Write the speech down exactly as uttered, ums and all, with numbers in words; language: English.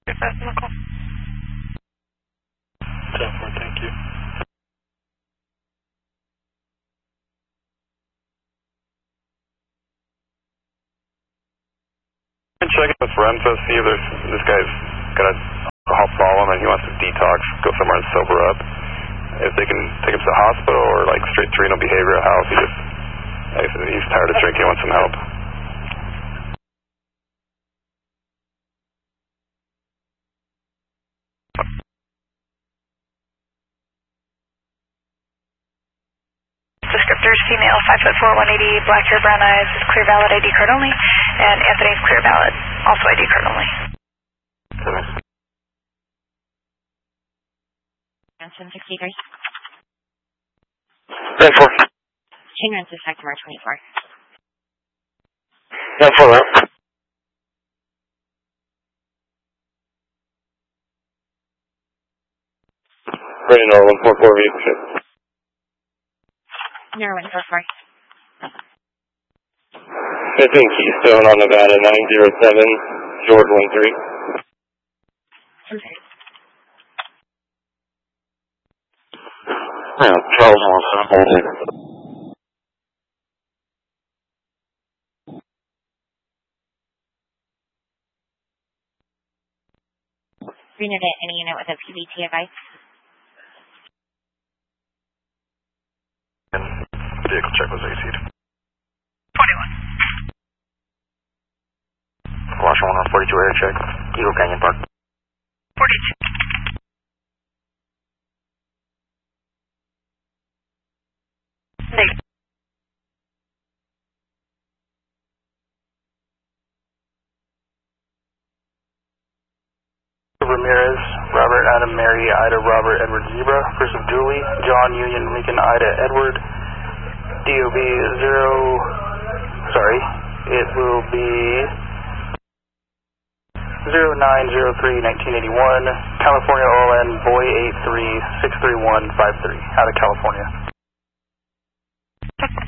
Definitely, thank you. Check in with Forenza, see if there's, this guy's got a alcohol problem and he wants to detox, go somewhere and sober up. If they can take him to the hospital or like straight to Reno Behavioral Health, he just, he's tired of drinking, wants some help. Descriptors, female, five foot four, one eighty, black hair, brown eyes, clear valid I D card only, and Anthony's clear valid, also I D card only. seven sixty-three. ten four. Chain runs to Sector twenty-four. ten four, right? Ready, Nora, one four four vehicle ship. Nora one four four. fifteen Keystone on Nevada, nine zero seven, George one three. Okay. Yeah, Charles one seven. Reno to any unit with a P B T advice. Vehicle check was A C'd. twenty-one. Washington one forty-two air check. Eagle Canyon Park. forty-two. Negative. Ramirez, Robert, Adam, Mary, Ida, Robert, Edward, Zebra, Person Julie, John, Union, Lincoln, Ida, Edward, D O B zero, sorry, it will be zero nine zero three nineteen eighty-one, California O L N, Boy eight three six three one five three, out of California.